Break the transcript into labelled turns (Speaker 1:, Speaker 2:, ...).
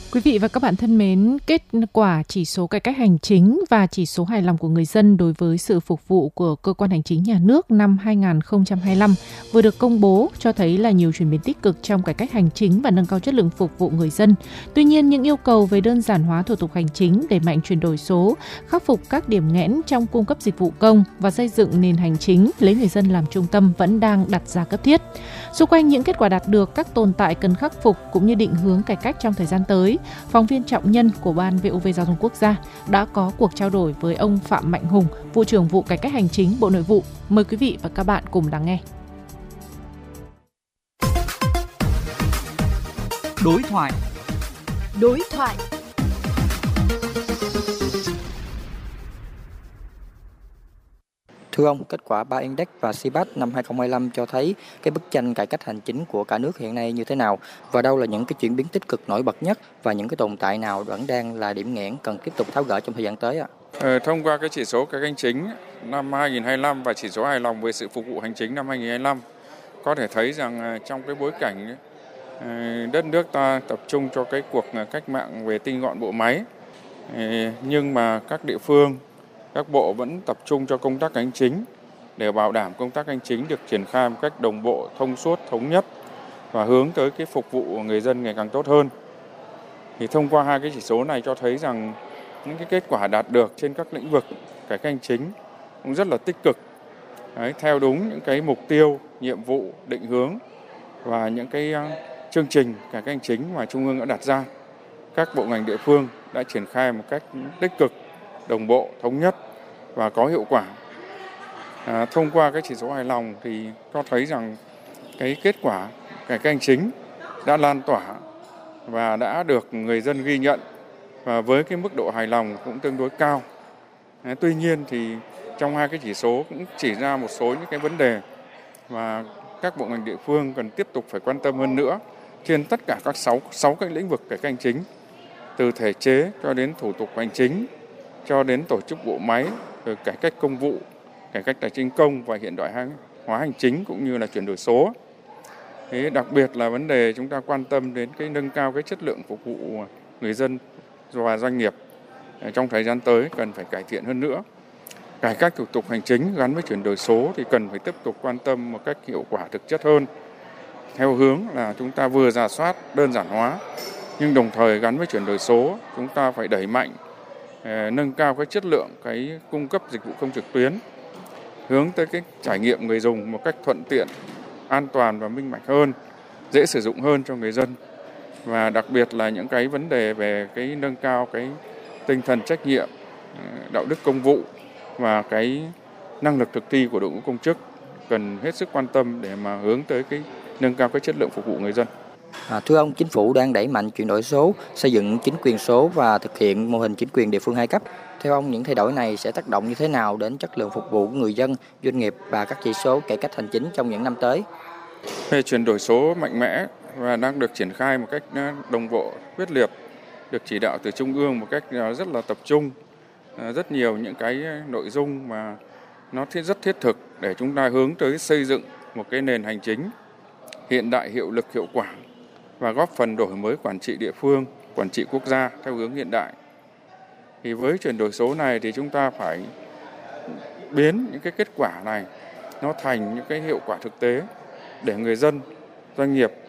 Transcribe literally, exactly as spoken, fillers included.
Speaker 1: Quý vị và các bạn thân mến, kết quả chỉ số cải cách hành chính và chỉ số hài lòng của người dân đối với sự phục vụ của cơ quan hành chính nhà nước năm hai không hai lăm vừa được công bố cho thấy là nhiều chuyển biến tích cực trong cải cách hành chính và nâng cao chất lượng phục vụ người dân. Tuy nhiên, những yêu cầu về đơn giản hóa thủ tục hành chính, đẩy mạnh chuyển đổi số, khắc phục các điểm nghẽn trong cung cấp dịch vụ công và xây dựng nền hành chính lấy người dân làm trung tâm vẫn đang đặt ra cấp thiết. Xung quanh những kết quả đạt được, các tồn tại cần khắc phục cũng như định hướng cải cách trong thời gian tới, phóng viên Trọng Nhân của Ban vê o vê Giao thông Quốc gia đã có cuộc trao đổi với ông Phạm Mạnh Hùng, Vụ trưởng Vụ Cải cách Hành chính Bộ Nội vụ. Mời quý vị và các bạn cùng lắng nghe.
Speaker 2: Đối thoại.
Speaker 3: Đối thoại.
Speaker 4: Thưa ông, kết quả ba Index và xê pê a tê năm hai không hai lăm cho thấy cái bức tranh cải cách hành chính của cả nước hiện nay như thế nào và đâu là những cái chuyển biến tích cực nổi bật nhất và những cái tồn tại nào vẫn đang là điểm nghẽn cần tiếp tục tháo gỡ trong thời gian tới ạ?
Speaker 5: Ờ, thông qua cái chỉ số cải cách hành chính năm hai không hai lăm và chỉ số hài lòng về sự phục vụ hành chính năm hai không hai lăm có thể thấy rằng trong cái bối cảnh đất nước ta tập trung cho cái cuộc cách mạng về tinh gọn bộ máy, nhưng mà các địa phương, các bộ vẫn tập trung cho công tác hành chính để bảo đảm công tác hành chính được triển khai một cách đồng bộ, thông suốt, thống nhất và hướng tới cái phục vụ người dân ngày càng tốt hơn. Thì thông qua hai cái chỉ số này cho thấy rằng những cái kết quả đạt được trên các lĩnh vực cải cách hành chính cũng rất là tích cực. Đấy, theo đúng những cái mục tiêu, nhiệm vụ, định hướng và những cái chương trình cải cách hành chính mà Trung ương đã đặt ra. Các bộ ngành địa phương đã triển khai một cách tích cực, đồng bộ, thống nhất và có hiệu quả. À, thông qua cái chỉ số hài lòng thì cho thấy rằng cái kết quả cải cách hành chính đã lan tỏa và đã được người dân ghi nhận và với cái mức độ hài lòng cũng tương đối cao. À, tuy nhiên thì trong hai cái chỉ số cũng chỉ ra một số những cái vấn đề và các bộ ngành địa phương cần tiếp tục phải quan tâm hơn nữa trên tất cả các sáu, sáu cái lĩnh vực cải cách hành chính, từ thể chế cho đến thủ tục hành chính, cho đến tổ chức bộ máy, rồi cải cách công vụ, cải cách tài chính công và hiện đại hóa hành chính cũng như là chuyển đổi số. Thế đặc biệt là vấn đề chúng ta quan tâm đến cái nâng cao cái chất lượng phục vụ người dân và doanh nghiệp trong thời gian tới cần phải cải thiện hơn nữa. Cải cách thủ tục hành chính gắn với chuyển đổi số thì cần phải tiếp tục quan tâm một cách hiệu quả thực chất hơn, theo hướng là chúng ta vừa rà soát đơn giản hóa nhưng đồng thời gắn với chuyển đổi số chúng ta phải đẩy mạnh nâng cao cái chất lượng cái cung cấp dịch vụ công trực tuyến, hướng tới cái trải nghiệm người dùng một cách thuận tiện, an toàn và minh bạch hơn, dễ sử dụng hơn cho người dân. Và đặc biệt là những cái vấn đề về cái nâng cao cái tinh thần trách nhiệm, đạo đức công vụ và cái năng lực thực thi của đội ngũ công chức cần hết sức quan tâm để mà hướng tới cái nâng cao cái chất lượng phục vụ người dân.
Speaker 4: À, thưa ông, chính phủ đang đẩy mạnh chuyển đổi số, xây dựng chính quyền số và thực hiện mô hình chính quyền địa phương hai cấp. Theo ông, những thay đổi này sẽ tác động như thế nào đến chất lượng phục vụ của người dân, doanh nghiệp và các chỉ số cải cách hành chính trong những năm tới?
Speaker 5: Về chuyển đổi số mạnh mẽ và đang được triển khai một cách đồng bộ, quyết liệt, được chỉ đạo từ Trung ương một cách rất là tập trung, rất nhiều những cái nội dung mà nó thiết rất thiết thực để chúng ta hướng tới xây dựng một cái nền hành chính hiện đại, hiệu lực, hiệu quả và góp phần đổi mới quản trị địa phương, quản trị quốc gia theo hướng hiện đại. Thì với chuyển đổi số này thì chúng ta phải biến những cái kết quả này nó thành những cái hiệu quả thực tế để người dân, doanh nghiệp